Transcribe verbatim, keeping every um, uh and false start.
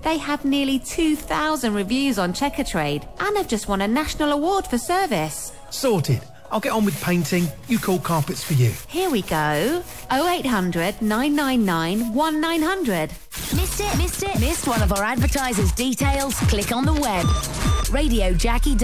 They have nearly two thousand reviews on Checkatrade and have just won a national award for service. Sorted. I'll get on with painting. You call Carpets for You. Here we go. oh eight hundred, nine nine nine, one nine hundred. Missed it? Missed it? Missed one of our advertisers' details? Click on the web. Radio Jackie.